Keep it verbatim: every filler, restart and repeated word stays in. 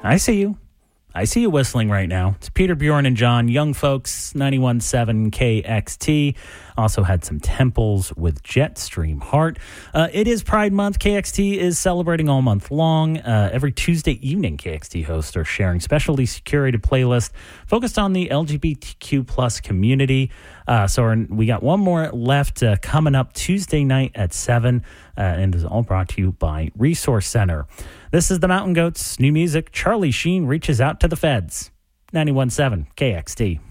I see you. I see you whistling right now. It's Peter, Bjorn, and John, young folks, ninety-one point seven K X T. Also had some Temples with Jetstream Heart. Uh, it is Pride Month. K X T is celebrating all month long. Uh, every Tuesday evening, K X T hosts are sharing specially curated playlists focused on the L G B T Q plus community. Uh, so our, we got one more left uh, coming up Tuesday night at seven, uh, and is all brought to you by Resource Center. This is the Mountain Goats. New music. Charlie Sheen reaches out to the feds. ninety-one point seven K X T.